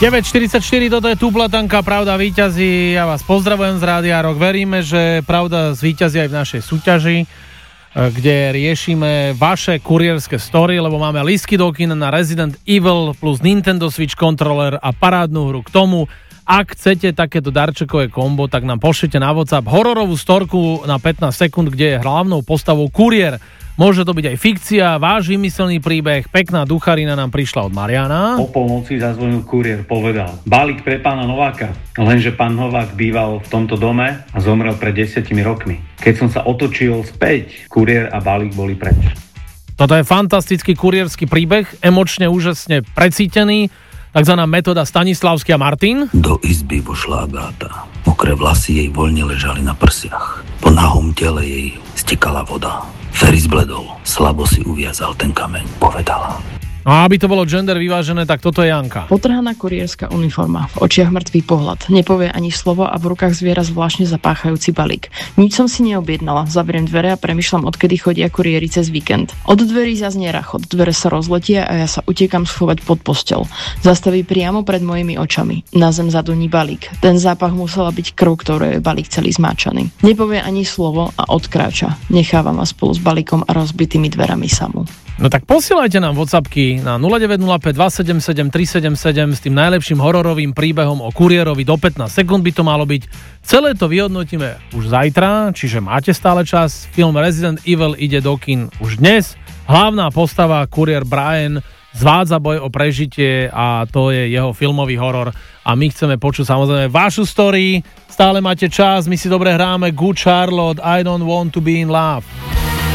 9.44, toto je Tuplatanka, Pravda víťazí. Ja vás pozdravujem z Rádia Rock. Veríme, že Pravda zvíťazí aj v našej súťaži, kde riešime vaše kurierské story, lebo máme lístky do kina na Resident Evil plus Nintendo Switch controller a parádnu hru k tomu. Ak chcete takéto darčekové kombo, tak nám pošlite na WhatsApp hororovú storku na 15 sekúnd, kde je hlavnou postavou kuriér. Môže to byť aj fikcia, váš vymyslený príbeh, pekná ducharina nám prišla od Mariana. O polnoci zazvonil kuriér, povedal: balík pre pána Nováka. Lenže pán Novák býval v tomto dome a zomrel pred 10 rokmi. Keď som sa otočil späť, kuriér a balík boli preč. Toto je fantastický kurierský príbeh, emočne úžasne precítený, takzvaná metóda Stanislavský a Martin. Do izby vošla Agáta. Mokré vlasy jej voľne ležali na prsiach. Po nahom tele jej stekala voda. Ferry zbledol, slabo si uviazal ten kameň, povedala. No a aby to bolo gender vyvážené, tak toto je Janka. Potrhaná kuriérska uniforma, v očiach mŕtvý pohľad, nepovie ani slovo a v rukách zviera zvláštne zapáchajúci balík. Nič som si neobjednala, zavriem dvere a premýšľam, odkedy chodia kuriéri cez víkend. Od dverí zaznie rachot, dvere sa rozletia a ja sa utiekam schovať pod posteľ. Zastaví priamo pred mojimi očami. Na zem zaduní balík. Ten zápach musela byť krv, ktorou je balík celý zmáčaný. Nepovie ani slovo a odkráča. Nechávam vás spolu s balíkom a rozbitými dverami samú. No tak posielajte nám WhatsAppky na 0905 277 377 s tým najlepším hororovým príbehom o kuriérovi. Do 15 sekúnd by to malo byť. Celé to vyhodnotíme už zajtra, čiže máte stále čas. Film Resident Evil ide do kín už dnes. Hlavná postava, kuriér Brian, zvádza boj o prežitie a to je jeho filmový horor. A my chceme počuť samozrejme vašu story. Stále máte čas, my si dobre hráme Good Charlotte, I Don't Want to Be in Love.